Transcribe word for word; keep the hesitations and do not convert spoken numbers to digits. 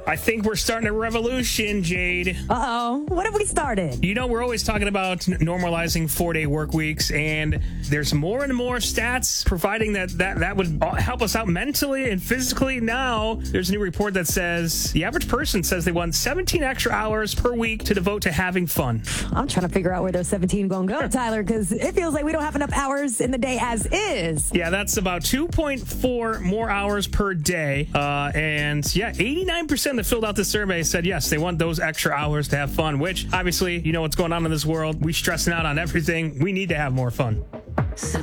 I think we're starting a revolution, Jade. Uh-oh. What have we started? You know, we're always talking about n- normalizing four-day work weeks, and there's more and more stats providing that, that that would help us out mentally and physically. Now, there's a new report that says the average person says they want seventeen extra hours per week to devote to having fun. I'm trying to figure out where those seventeen going to go, Tyler, because it feels like we don't have enough hours in the day as is. Yeah, that's about two point four more hours per day. Uh, and yeah, eighty-nine percent that filled out the survey said yes, they want those extra hours to have fun, which obviously, you know what's going on in this world. We stressing out on everything. We need to have more fun.